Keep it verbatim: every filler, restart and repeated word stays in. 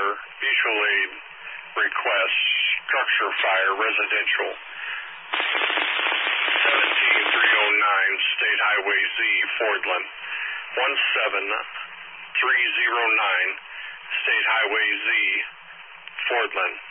visual aid request, structure fire, residential. seventeen three oh nine, State Highway Z, Fordland. one seven three oh nine, State Highway Z, Fordland.